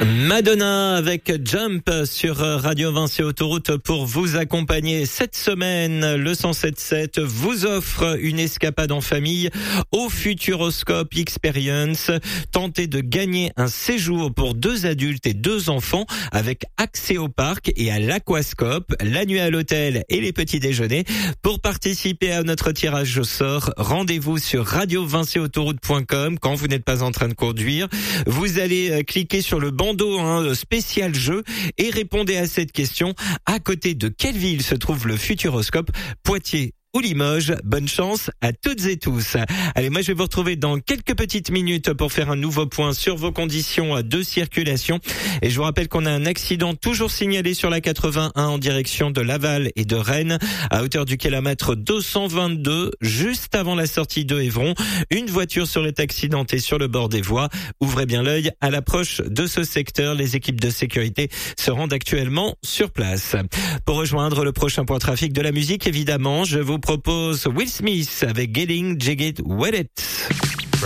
Madonna avec Jump sur Radio Vinci Autoroute pour vous accompagner cette semaine. Le 107.7 vous offre une escapade en famille au Futuroscope Experience. Tentez de gagner un séjour pour 2 adultes et 2 enfants avec accès au parc et à l'aquascope, la nuit à l'hôtel et les petits déjeuners. Pour participer à notre tirage au sort, rendez-vous sur radiovinciautoroute.com quand vous n'êtes pas en train de conduire. Vous allez cliquer sur le bandeau spécial jeu et répondez à cette question. À côté de quelle ville se trouve le Futuroscope? Poitiers ou Limoges? Bonne chance à toutes et tous. Allez, moi je vais vous retrouver dans quelques petites minutes pour faire un nouveau point sur vos conditions de circulation. Et je vous rappelle qu'on a un accident toujours signalé sur la 81 en direction de Laval et de Rennes, à hauteur du kilomètre 222, juste avant la sortie de Évron. Une voiture serait accidentée sur le bord des voies. Ouvrez bien l'œil à l'approche de ce secteur. Les équipes de sécurité se rendent actuellement sur place. Pour rejoindre le prochain point trafic de la musique, évidemment, je vous propose Will Smith avec Getting Jiggy With It.